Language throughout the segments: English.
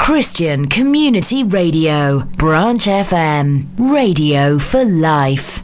Christian Community Radio, Branch FM, radio for life.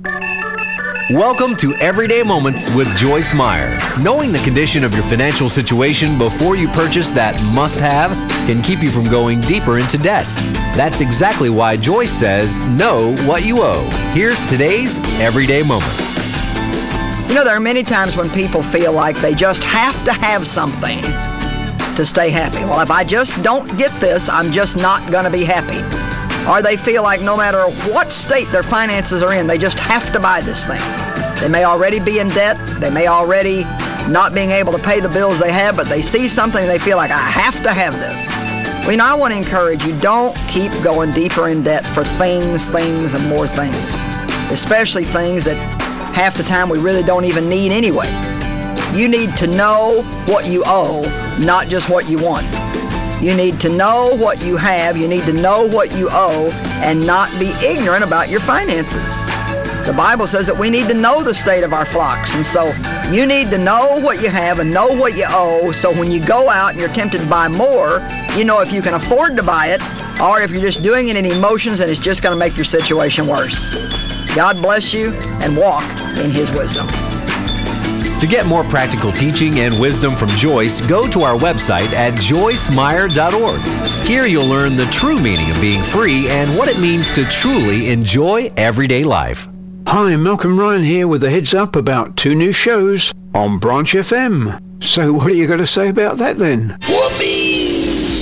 Welcome to Everyday Moments with Joyce Meyer. Knowing the condition of your financial situation before you purchase that must-have can keep you from going deeper into debt. That's exactly why Joyce says, know what you owe. Here's today's Everyday Moment. You know, there are many times when people feel like they just have to have something to stay happy. Well, if I just don't get this, I'm just not going to be happy. Or they feel like no matter what state their finances are in, they just have to buy this thing. They may already be in debt. They may already not being able to pay the bills they have, but they see something and they feel like, I have to have this. Well, you know, I want to encourage you, don't keep going deeper in debt for things, and more things. Especially things that half the time we really don't even need anyway. You need to know what you owe, not just what you want. You need to know what you have, you need to know what you owe, and not be ignorant about your finances. The Bible says that we need to know the state of our flocks, and so you need to know what you have and know what you owe, so when you go out and you're tempted to buy more, you know if you can afford to buy it, or if you're just doing it in emotions and it's just going to make your situation worse. God bless you, and walk in His wisdom. To get more practical teaching and wisdom from Joyce, go to our website at joycemeyer.org. Here you'll learn the true meaning of being free and what it means to truly enjoy everyday life. Hi, Malcolm Ryan here with a heads up about 2 new shows on Branch FM. So what are you going to say about that then? Whoopee!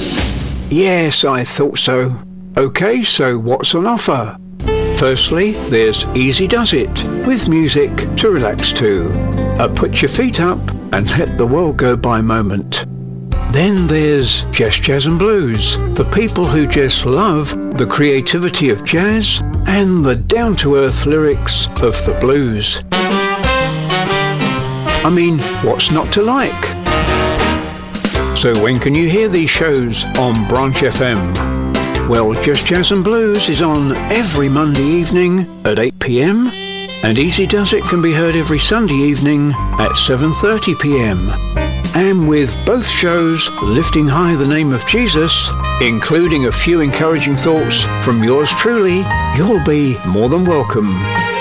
Yes, I thought so. Okay, so what's on offer? Firstly, there's Easy Does It, with music to relax to. A put your feet up and let the world go by moment. Then there's Just Jazz and Blues, for people who just love the creativity of jazz and the down-to-earth lyrics of the blues. I mean, what's not to like? So when can you hear these shows on Branch FM? Well, Just Jazz and Blues is on every Monday evening at 8 p.m, and Easy Does It can be heard every Sunday evening at 7:30 p.m. And with both shows lifting high the name of Jesus, including a few encouraging thoughts from yours truly, you'll be more than welcome.